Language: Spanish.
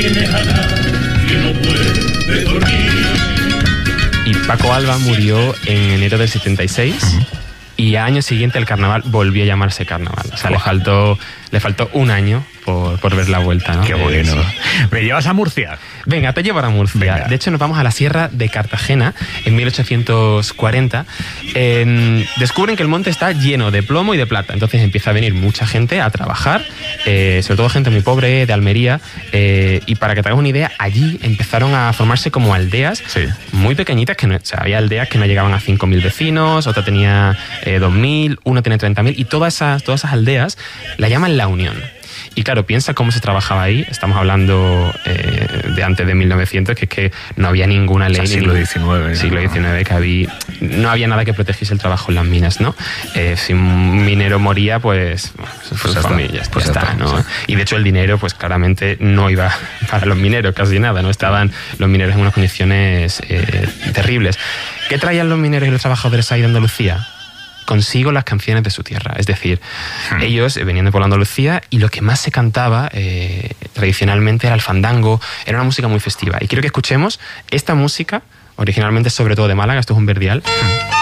tiene alas, que no puede dormir. Y Paco Alba murió en enero del 76. Y al año siguiente el carnaval volvió a llamarse carnaval. O sea, le faltó un año por ver la vuelta, ¿no? Qué bueno. Sí. ¿Me llevas a Murcia? Venga, te llevo a Murcia. Venga. De hecho, nos vamos a la Sierra de Cartagena en 1840. Descubren que el monte está lleno de plomo y de plata. Entonces empieza a venir mucha gente a trabajar, sobre todo gente muy pobre de Almería. Y para que te hagas una idea, allí empezaron a formarse como aldeas muy pequeñitas. Había aldeas que no llegaban a 5.000 vecinos, otra tenía 2.000, una tenía 30.000. Y todas esas aldeas la llaman La Unión. Y claro, piensa cómo se trabajaba ahí. Estamos hablando de antes de 1900, que es que no había ninguna ley. Siglo XIX. Siglo XIX, que no había nada que protegiese el trabajo en las minas, ¿no? Si un minero moría, pues su familia, pues ya está, ¿no? Sí. Y de hecho el dinero, pues claramente no iba para los mineros, casi nada, ¿no? Estaban los mineros en unas condiciones terribles. ¿Qué traían los mineros y los trabajadores ahí de Andalucía? Consigo las canciones de su tierra. Es decir, ellos venían de por Andalucía y lo que más se cantaba tradicionalmente era el fandango, era una música muy festiva. Y quiero que escuchemos esta música, originalmente sobre todo de Málaga, esto es un verdial.